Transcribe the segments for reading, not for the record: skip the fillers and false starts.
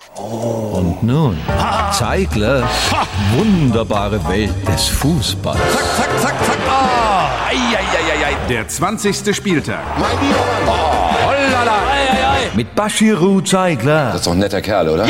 Und nun, Zeigler, wunderbare Welt des Fußballs. Zack, zack, zack, zack. Oh, ei. Der 20. Spieltag. Mein lieber Mann. Oh, hollala. Mit Bashiru Zeigler. Das ist doch ein netter Kerl, oder? Ja!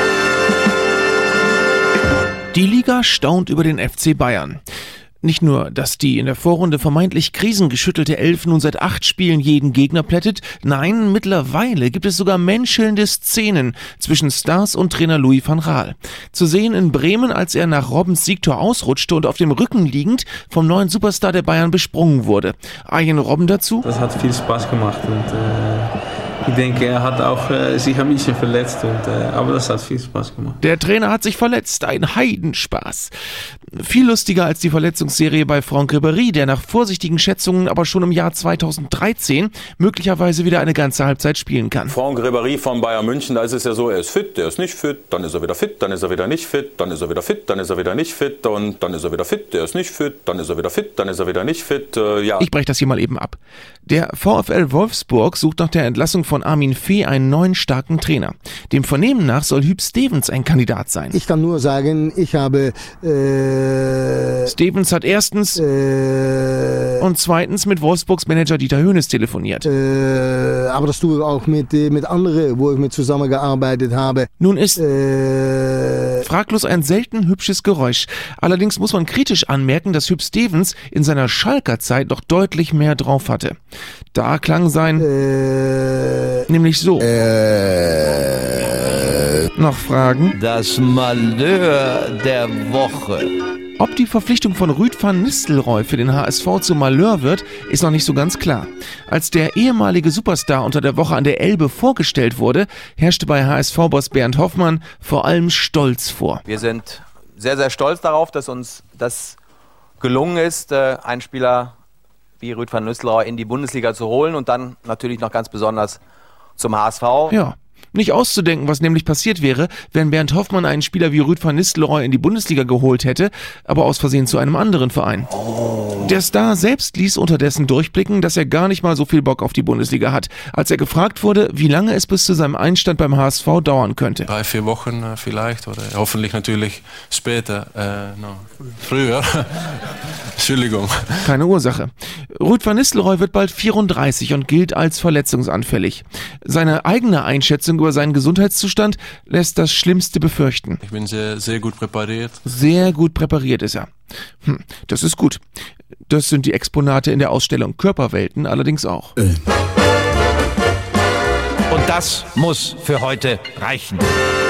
Die Liga staunt über den FC Bayern. Nicht nur, dass die in der Vorrunde vermeintlich krisengeschüttelte Elf nun seit 8 Spielen jeden Gegner plättet, nein, mittlerweile gibt es sogar menschelnde Szenen zwischen Stars und Trainer Louis van Gaal. Zu sehen in Bremen, als er nach Robbens Siegtor ausrutschte und auf dem Rücken liegend vom neuen Superstar der Bayern besprungen wurde. Arjen Robben dazu. Das hat viel Spaß gemacht und ich denke, er hat auch sich ein bisschen verletzt, aber das hat viel Spaß gemacht. Der Trainer hat sich verletzt, ein Heidenspaß. Viel lustiger als die Verletzungsserie bei Franck Ribéry, der nach vorsichtigen Schätzungen aber schon im Jahr 2013 möglicherweise wieder eine ganze Halbzeit spielen kann. Franck Ribéry von Bayern München, da ist es ja so, er ist fit, der ist nicht fit, dann ist er wieder fit, dann ist er wieder nicht fit, dann ist er wieder fit, dann ist er wieder nicht fit und dann ist er wieder fit, der ist nicht fit, dann ist er wieder fit, dann ist er wieder nicht fit, ja. Ich breche das hier mal eben ab. Der VfL Wolfsburg sucht nach der Entlassung von Armin Fee einen neuen starken Trainer. Dem Vernehmen nach soll Huub Stevens ein Kandidat sein. Ich kann nur sagen, ich habe Stevens hat erstens und zweitens mit Wolfsburgs Manager Dieter Hoeneß telefoniert. Aber das tue ich auch mit anderen, wo ich mit zusammengearbeitet habe. Nun ist fraglos ein selten hübsches Geräusch. Allerdings muss man kritisch anmerken, dass Huub Stevens in seiner Schalker Zeit noch deutlich mehr drauf hatte. Da klang sein nämlich so. Noch Fragen? Das Malheur der Woche. Ob die Verpflichtung von Ruud van Nistelrooy für den HSV zum Malheur wird, ist noch nicht so ganz klar. Als der ehemalige Superstar unter der Woche an der Elbe vorgestellt wurde, herrschte bei HSV-Boss Bernd Hoffmann vor allem Stolz vor. Wir sind sehr, sehr stolz darauf, dass uns das gelungen ist, einen Spieler wie Ruud van Nistelrooy in die Bundesliga zu holen und dann natürlich noch ganz besonders zum HSV. Ja. Nicht auszudenken, was nämlich passiert wäre, wenn Bernd Hoffmann einen Spieler wie Ruud van Nistelrooy in die Bundesliga geholt hätte, aber aus Versehen zu einem anderen Verein. Der Star selbst ließ unterdessen durchblicken, dass er gar nicht mal so viel Bock auf die Bundesliga hat, als er gefragt wurde, wie lange es bis zu seinem Einstand beim HSV dauern könnte. 3-4 Wochen vielleicht oder hoffentlich natürlich später, früher. Entschuldigung. Keine Ursache. Ruud van Nistelrooy wird bald 34 und gilt als verletzungsanfällig. Seine eigene Einschätzung über seinen Gesundheitszustand lässt das Schlimmste befürchten. Ich bin sehr, sehr gut präpariert. Sehr gut präpariert ist er. Das ist gut. Das sind die Exponate in der Ausstellung Körperwelten allerdings auch. Und das muss für heute reichen.